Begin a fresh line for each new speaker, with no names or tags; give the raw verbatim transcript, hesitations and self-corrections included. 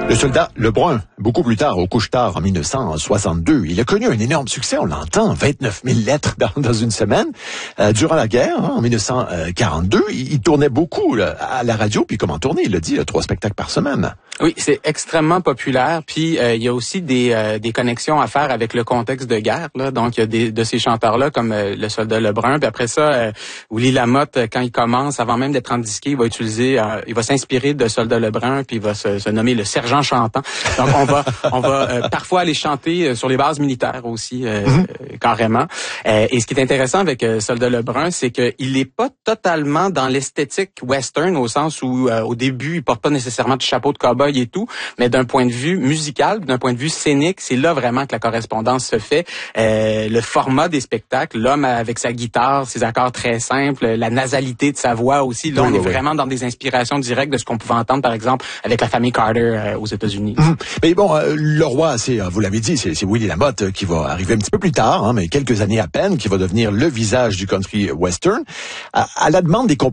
Le soldat Lebrun, beaucoup plus tard, au couche-tard en mille neuf cent soixante-deux, il a connu un énorme succès, on l'entend, vingt-neuf mille lettres dans, dans une semaine. Euh, durant la guerre, hein, en mille neuf cent quarante-deux, il, il tournait beaucoup là, à la radio, puis comment tourner, il l'a dit, là, trois spectacles par semaine.
Oui, c'est extrêmement populaire, puis euh, il y a aussi des, euh, des connexions à faire avec le contexte de guerre. Là. Donc, il y a des, de ces chanteurs-là, comme euh, le soldat Lebrun, puis après ça, euh, Willy Lamotte, quand il commence, avant même d'être en disqué, il va utiliser, euh, il va s'inspirer de soldat Lebrun, puis il va se, se nommer le sergent chantant. Donc, on va on va euh, parfois aller chanter sur les bases militaires aussi, euh, mm-hmm. euh, carrément. Euh, et ce qui est intéressant avec euh, soldat Lebrun, c'est qu'il est pas totalement dans l'esthétique western, au sens où, euh, au début, il porte pas nécessairement de chapeau de cow-boy et tout, mais d'un point de vue musical, d'un point de vue scénique, c'est là vraiment que la correspondance se fait. Euh, le format des spectacles, l'homme avec sa guitare, ses accords très simples, la nasalité de sa voix aussi, là, oui, on oui, est oui. vraiment dans des inspirations directes de ce qu'on pouvait entendre, par exemple, avec la famille Carter euh, aux États-Unis.
Mmh. Mais bon, euh, le roi, c'est, vous l'avez dit, c'est, c'est Willy Lamotte euh, qui va arriver un petit peu plus tard, hein, mais quelques années à peine, qui va devenir le visage du country western. À, à la demande des